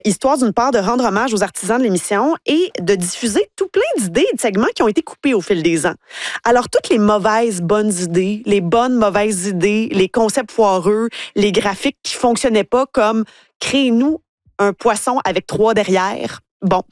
Histoire d'une part de rendre hommage aux artisans de l'émission et de diffuser tout plein d'idées et de segments qui ont été coupés au fil des ans. Alors, toutes les mauvaises bonnes idées, les bonnes mauvaises idées, les concepts foireux, les graphiques qui fonctionnaient pas comme « créez-nous un poisson avec 3 derrière ». Bon.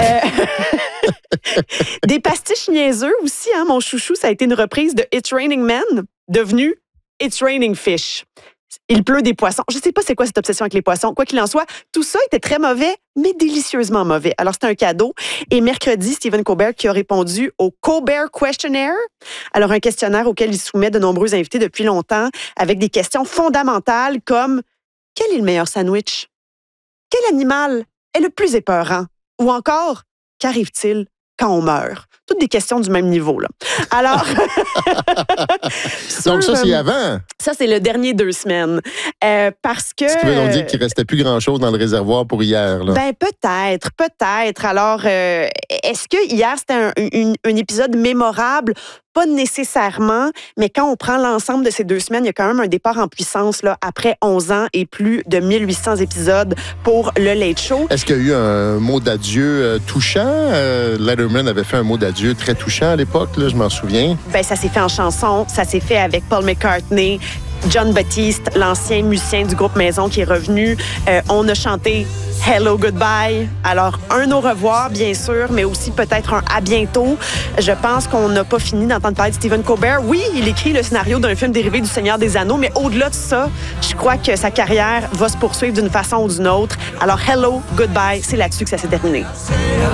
Des pastiches niaiseux aussi, hein, mon chouchou, ça a été une reprise de It's Raining Men, devenu It's Raining Fish. Il pleut des poissons. Je ne sais pas c'est quoi cette obsession avec les poissons. Quoi qu'il en soit, tout ça était très mauvais, mais délicieusement mauvais. Alors, c'était un cadeau. Et mercredi, Stephen Colbert qui a répondu au Colbert Questionnaire. Alors, un questionnaire auquel il soumet de nombreux invités depuis longtemps avec des questions fondamentales comme « Quel est le meilleur sandwich? Quel animal est le plus épeurant? Ou encore, qu'arrive-t-il quand on meurt? » Toutes des questions du même niveau, là. Alors... Donc ça, c'est avant. Ça, c'est le dernier 2 semaines. Parce que... Ce qui veut donc dire qu'il restait plus grand-chose dans le réservoir pour hier, là. Ben peut-être. Alors, est-ce que hier, c'était un épisode mémorable? Pas nécessairement, mais quand on prend l'ensemble de ces 2 semaines, il y a quand même un départ en puissance là, après 11 ans et plus de 1800 épisodes pour le Late Show. Est-ce qu'il y a eu un mot d'adieu touchant? Letterman avait fait un mot d'adieu très touchant à l'époque, là, je m'en souviens. Ben, ça s'est fait en chanson, ça s'est fait avec Paul McCartney, John Baptiste, l'ancien musicien du groupe Maison qui est revenu. On a chanté Hello, Goodbye. Alors, un au revoir, bien sûr, mais aussi peut-être un à bientôt. Je pense qu'on n'a pas fini d'entendre parler de Stephen Colbert. Oui, il écrit le scénario d'un film dérivé du Seigneur des Anneaux, mais au-delà de ça, je crois que sa carrière va se poursuivre d'une façon ou d'une autre. Alors, Hello, Goodbye, c'est là-dessus que ça s'est terminé.